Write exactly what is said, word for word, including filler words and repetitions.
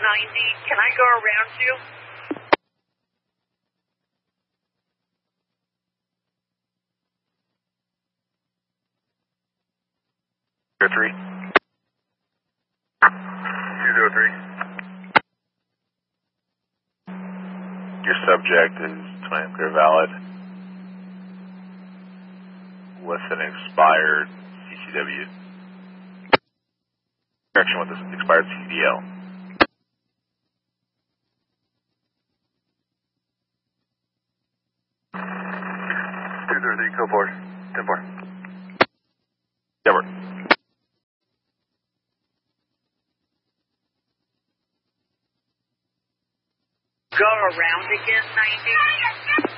ninety. Can I go around you? Zero three. Two zero three. Your subject is twenty clear valid with an expired C C W. Correction with this expired C D L. Two zero three, code four, ten four. Denver. Go around again, ninety.